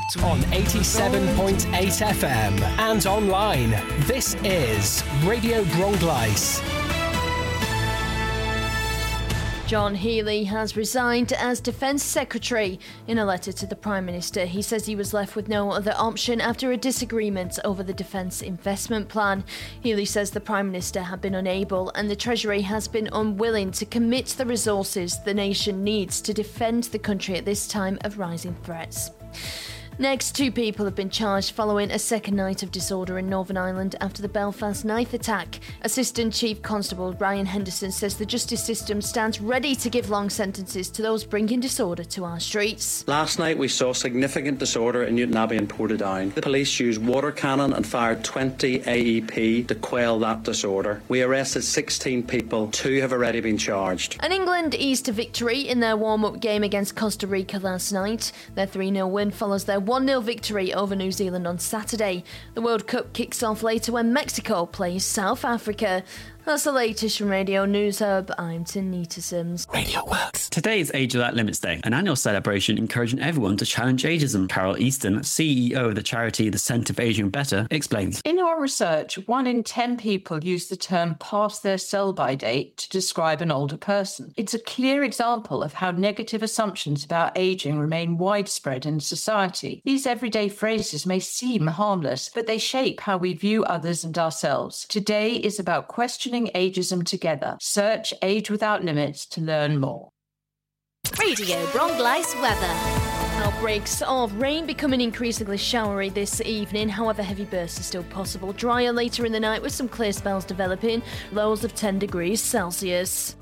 On 87.8 FM and online. This is Radio Bronglais. John Healey has resigned as Defence Secretary. In a letter to the Prime Minister, he says he was left with no other option after a disagreement over the Defence Investment Plan. Healey says the Prime Minister had been unable and the Treasury has been unwilling to commit the resources the nation needs to defend the country at this time of rising threats. Next, 2 people have been charged following a second night of disorder in Northern Ireland after the Belfast knife attack. Assistant Chief Constable Ryan Henderson says the justice system stands ready to give long sentences to those bringing disorder to our streets. Last night we saw significant disorder in Newtonabbey and Portadown. The police used water cannon and fired 20 AEP to quell that disorder. We arrested 16 people, 2 have already been charged. And England eased to victory in their warm-up game against Costa Rica last night. Their 3-0 win follows their 1-0 victory over New Zealand on Saturday. The World Cup kicks off later when Mexico plays South Africa. That's the latest from Radio News Hub. I'm Tanita Sims. Radio Works. Today is Age Without Limits Day, an annual celebration encouraging everyone to challenge ageism. Carol Easton, CEO of the charity The Centre for Aging Better, explains. In our research, 1 in 10 people use the term past their sell-by date to describe an older person. It's a clear example of how negative assumptions about ageing remain widespread in society. These everyday phrases may seem harmless, but they shape how we view others and ourselves. Today is about questioning ageism together. Search Age Without Limits to learn more. Radio Bronglais weather. Outbreaks of rain becoming increasingly showery this evening. However, heavy bursts are still possible. Drier later in the night with some clear spells developing. Lows of 10 degrees Celsius.